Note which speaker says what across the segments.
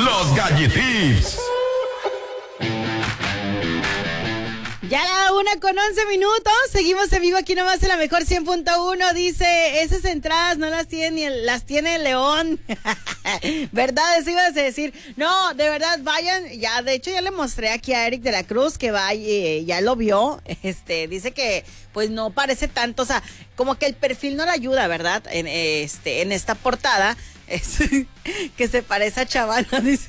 Speaker 1: Los Galletips.
Speaker 2: Ya la 1:11. Seguimos en vivo aquí nomás en la mejor 100.1. Dice, esas entradas no las tiene las tiene León. ¿Verdad? Eso ibas a decir. No, de verdad, vayan. Ya, de hecho, ya le mostré aquí a Eric de la Cruz que ya lo vio. Dice que pues no parece tanto, o sea, como que el perfil no le ayuda, ¿verdad? En esta portada. Que se parece a Chavana, dice.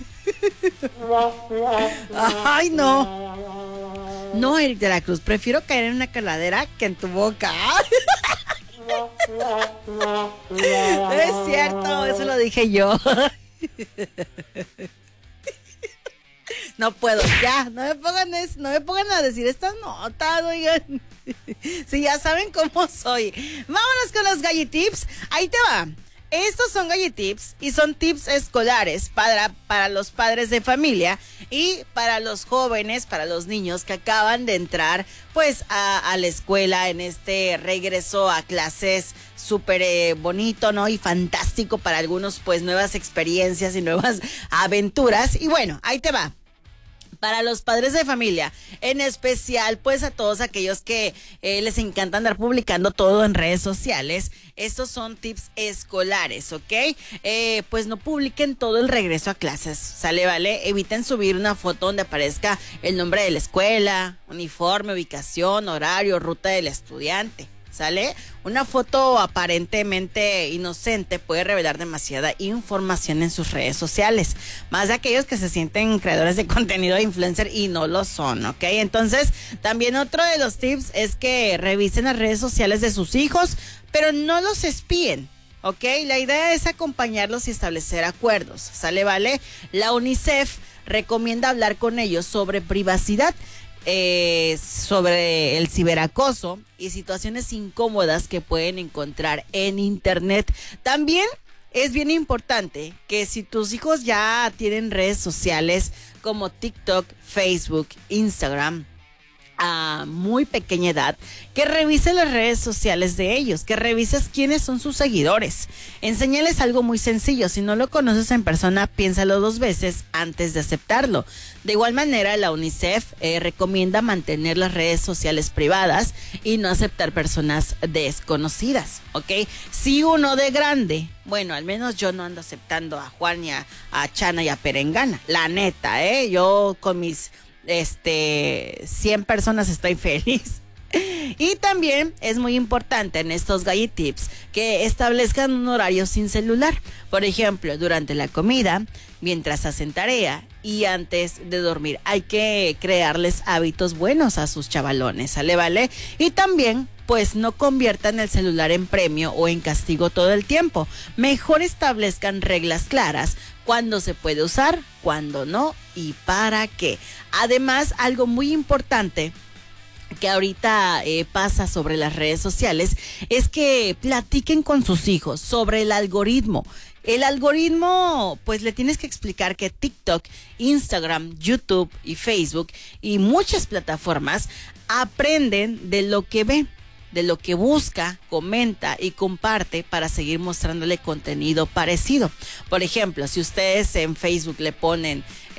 Speaker 2: Ay, no. No, Eric de la Cruz, prefiero caer en una caladera que en tu boca. Es cierto, eso lo dije yo. No puedo, ya, no me pongan a decir estas notas, oigan. Si ya saben cómo soy. Vámonos con los Galletips. Ahí te va. Estos son Galletips y son tips escolares para los padres de familia y para los jóvenes, para los niños que acaban de entrar pues a la escuela en este regreso a clases súper bonito, ¿no? Y fantástico para algunos, pues nuevas experiencias y nuevas aventuras. Y bueno, ahí te va. Para los padres de familia, en especial pues a todos aquellos que les encanta andar publicando todo en redes sociales, estos son tips escolares, ¿ok? Pues no publiquen todo el regreso a clases, ¿sale? ¿Vale? Eviten subir una foto donde aparezca el nombre de la escuela, uniforme, ubicación, horario, ruta del estudiante. ¿Sale? Una foto aparentemente inocente puede revelar demasiada información en sus redes sociales, más de aquellos que se sienten creadores de contenido de influencer y no lo son, ¿ok? Entonces, también otro de los tips es que revisen las redes sociales de sus hijos, pero no los espíen, ¿ok? La idea es acompañarlos y establecer acuerdos, ¿sale? ¿Vale? La UNICEF recomienda hablar con ellos sobre privacidad, sobre el ciberacoso y situaciones incómodas que pueden encontrar en internet. También es bien importante que si tus hijos ya tienen redes sociales como TikTok, Facebook, Instagram, a muy pequeña edad, que revises las redes sociales de ellos, que revises quiénes son sus seguidores. Enséñales algo muy sencillo: si no lo conoces en persona, piénsalo 2 veces antes de aceptarlo. De igual manera, la UNICEF recomienda mantener las redes sociales privadas y no aceptar personas desconocidas, ¿ok? Si uno de grande, bueno, al menos yo no ando aceptando a Juan y a Chana y a Perengana, la neta, yo con mis 100 personas estoy feliz. Y también es muy importante en estos Galletips que establezcan un horario sin celular. Por ejemplo, durante la comida, mientras hacen tarea y antes de dormir. Hay que crearles hábitos buenos a sus chavalones, ¿sale? ¿Vale? Y también pues no conviertan el celular en premio o en castigo todo el tiempo. Mejor establezcan reglas claras: cuándo se puede usar, cuándo no y para qué. Además, algo muy importante que ahorita pasa sobre las redes sociales es que platiquen con sus hijos sobre el algoritmo. El algoritmo, pues le tienes que explicar que TikTok, Instagram, YouTube y Facebook y muchas plataformas aprenden de lo que ve, de lo que busca, comenta y comparte para seguir mostrándole contenido parecido. Por ejemplo, si ustedes en Facebook le ponen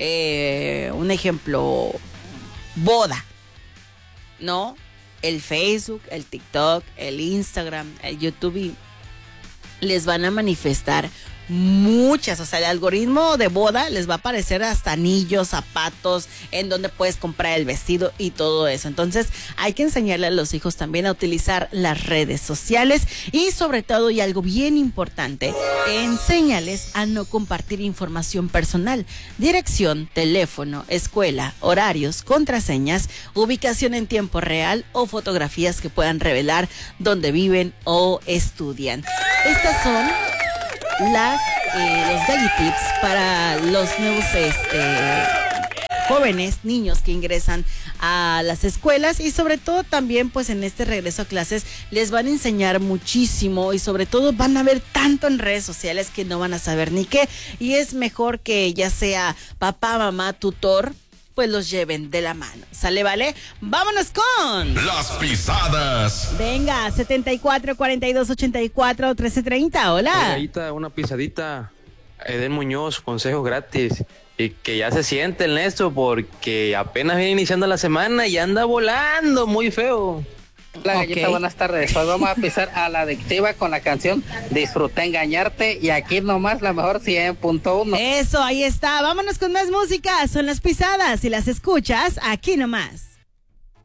Speaker 2: un ejemplo, boda, ¿no? El Facebook, el TikTok, el Instagram, el YouTube les van a manifestar muchas, o sea, el algoritmo de boda les va a aparecer hasta anillos, zapatos, en donde puedes comprar el vestido y todo eso. Entonces hay que enseñarle a los hijos también a utilizar las redes sociales y sobre todo, y algo bien importante, enséñales a no compartir información personal: dirección, teléfono, escuela, horarios, contraseñas, ubicación en tiempo real o fotografías que puedan revelar dónde viven o estudian. Estas son los Galletips para los nuevos jóvenes, niños que ingresan a las escuelas, y sobre todo también pues en este regreso a clases les van a enseñar muchísimo y sobre todo van a ver tanto en redes sociales que no van a saber ni qué, y es mejor que ya sea papá, mamá, tutor, pues los lleven de la mano, ¿sale? ¿Vale? Vámonos con
Speaker 1: Las Pisadas.
Speaker 2: Venga, 74 42 84 13 30. Hola.
Speaker 3: Una pisadita. Eden Muñoz, consejos gratis. Y que ya se siente el Néstor porque apenas viene iniciando la semana y anda volando muy feo.
Speaker 4: Hola, Galleta, buenas tardes. Hoy vamos a empezar a la adictiva con la canción Disfruté Engañarte y aquí nomás la mejor 100.1.
Speaker 2: Eso, ahí está. Vámonos con más música. Son las pisadas y las escuchas aquí nomás.